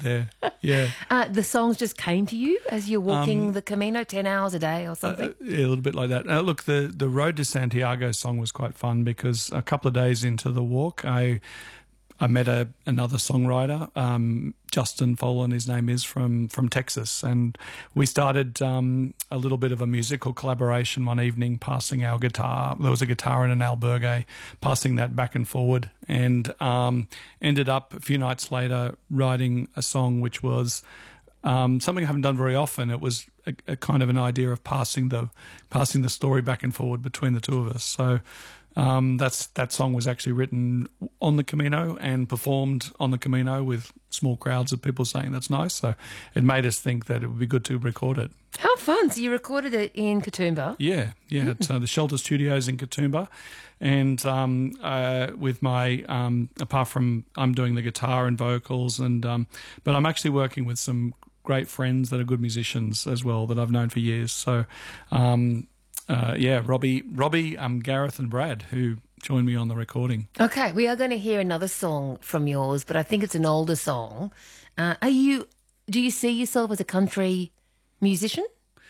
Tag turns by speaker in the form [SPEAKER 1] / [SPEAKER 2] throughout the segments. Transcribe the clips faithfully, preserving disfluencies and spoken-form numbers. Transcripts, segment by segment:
[SPEAKER 1] there. Yeah.
[SPEAKER 2] Uh, the songs just came to you as you're walking um, the Camino, ten hours a day or something?
[SPEAKER 1] Uh, yeah, a little bit like that. Uh, look, the, the Road to Santiago song was quite fun because a couple of days into the walk, I I met a, another songwriter, um, Justin Folan, his name is, from, from Texas. And we started um, a little bit of a musical collaboration one evening, passing our guitar. There was a guitar and an albergue, passing that back and forward. And um, ended up a few nights later writing a song which was um, something I haven't done very often. It was a, a kind of an idea of passing the passing the story back and forward between the two of us. So Um, that's that song was actually written on the Camino and performed on the Camino with small crowds of people saying that's nice. So it made us think that it would be good to record it.
[SPEAKER 2] How fun! So you recorded it in Katoomba?
[SPEAKER 1] Yeah, yeah. It's uh, the Shelter Studios in Katoomba, and um, uh, with my um, apart from I'm doing the guitar and vocals, and um, but I'm actually working with some great friends that are good musicians as well that I've known for years. So. Um, Uh, yeah, Robbie, Robbie, um, Gareth and Brad, who joined me on the recording.
[SPEAKER 2] Okay, we are going to hear another song from yours, but I think it's an older song. Uh, are you? Do you see yourself as a country musician?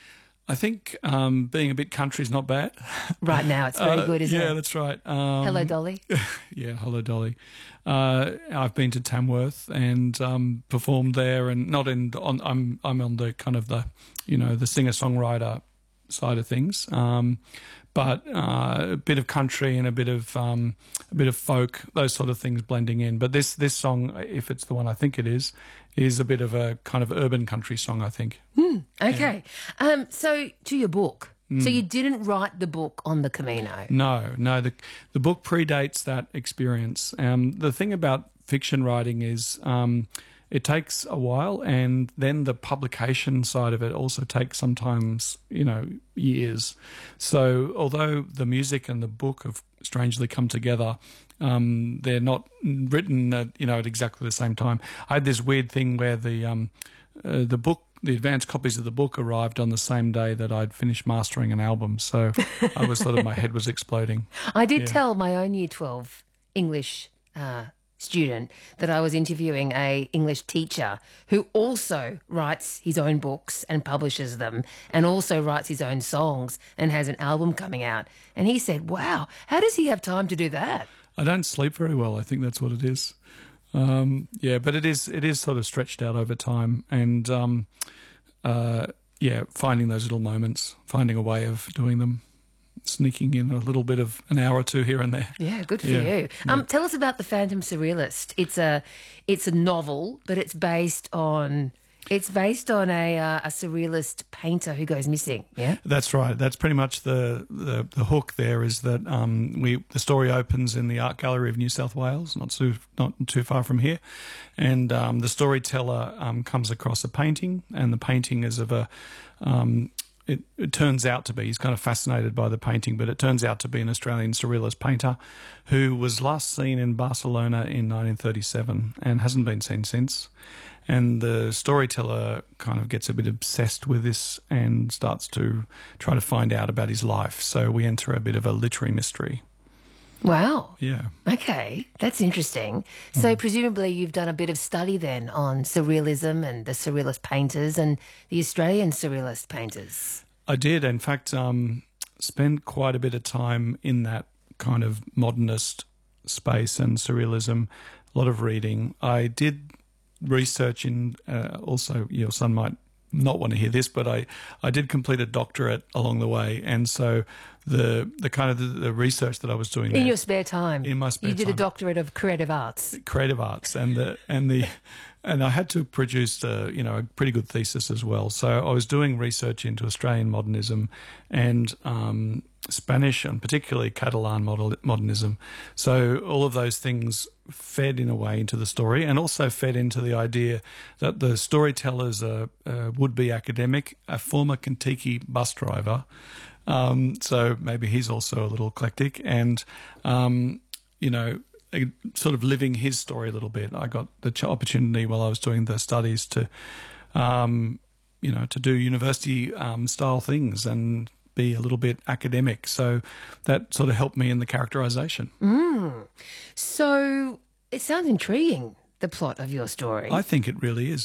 [SPEAKER 1] I think um, being a bit country is not bad.
[SPEAKER 2] Right now, it's very
[SPEAKER 1] uh,
[SPEAKER 2] good, isn't
[SPEAKER 1] yeah,
[SPEAKER 2] it?
[SPEAKER 1] Yeah, that's right. Um,
[SPEAKER 2] Hello, Dolly.
[SPEAKER 1] Yeah, hello, Dolly. Uh, I've been to Tamworth and um, performed there, and not in. On, I'm I'm on the kind of the, you know, the singer songwriter side of things, um, but uh, a bit of country and a bit of um, a bit of folk, those sort of things blending in. But this this song, if it's the one I think it is, is a bit of a kind of urban country song, I think.
[SPEAKER 2] Mm, okay, yeah. um, so to your book. Mm. So you didn't write the book on the Camino?
[SPEAKER 1] No, no. The the book predates that experience. Um, the thing about fiction writing is. Um, It takes a while, and then the publication side of it also takes sometimes, you know, years. So although the music and the book have strangely come together, um, they're not written, at, you know, at exactly the same time. I had this weird thing where the um, uh, the book, the advanced copies of the book arrived on the same day that I'd finished mastering an album. So I was sort of, my head was exploding.
[SPEAKER 2] I did
[SPEAKER 1] yeah.
[SPEAKER 2] tell my own Year twelve English uh student that I was interviewing a English teacher who also writes his own books and publishes them, and also writes his own songs and has an album coming out. And he said, wow, how does he have time to do that?
[SPEAKER 1] I don't sleep very well. I think that's what it is. Um, yeah, but it is it is sort of stretched out over time, and um, uh, yeah, finding those little moments, finding a way of doing them. Sneaking in a little bit of an hour or two here and there.
[SPEAKER 2] Yeah, good for
[SPEAKER 1] yeah.
[SPEAKER 2] you. Um,
[SPEAKER 1] yeah.
[SPEAKER 2] Tell us about The Phantom Surrealist. It's a, it's a novel, but it's based on, it's based on a uh, a surrealist painter who goes missing. Yeah,
[SPEAKER 1] that's right. That's pretty much the the, the hook. There is that um, we the story opens in the Art Gallery of New South Wales, not too not too far from here, and um, the storyteller um, comes across a painting, and the painting is of a. Um, It, it turns out to be, he's kind of fascinated by the painting, but it turns out to be an Australian surrealist painter who was last seen in Barcelona in nineteen thirty-seven and hasn't been seen since. And the storyteller kind of gets a bit obsessed with this and starts to try to find out about his life. So we enter a bit of a literary mystery.
[SPEAKER 2] Wow.
[SPEAKER 1] Yeah.
[SPEAKER 2] Okay, that's interesting. So mm. presumably you've done a bit of study then on surrealism and the surrealist painters and the Australian surrealist painters.
[SPEAKER 1] I did, in fact, um, spend quite a bit of time in that kind of modernist space and surrealism, a lot of reading. I did research in, uh, also your son might not want to hear this, but I, I did complete a doctorate along the way, and so the the kind of the, the research that I was doing
[SPEAKER 2] in
[SPEAKER 1] there,
[SPEAKER 2] your spare time,
[SPEAKER 1] in my spare
[SPEAKER 2] you did
[SPEAKER 1] time,
[SPEAKER 2] a doctorate of creative arts,
[SPEAKER 1] creative arts, and the and the and I had to produce a, you know a pretty good thesis as well. So I was doing research into Australian modernism and um, Spanish and particularly Catalan model, modernism. So all of those things fed in a way into the story, and also fed into the idea that the storyteller's a, a would-be academic, a former Kentucky bus driver. Um, so maybe he's also a little eclectic, and um, you know, sort of living his story a little bit. I got the opportunity while I was doing the studies to, um, you know, to do university um, style things and be a little bit academic. So that sort of helped me in the characterization.
[SPEAKER 2] Mm. So it sounds intriguing, the plot of your story.
[SPEAKER 1] I think it really is.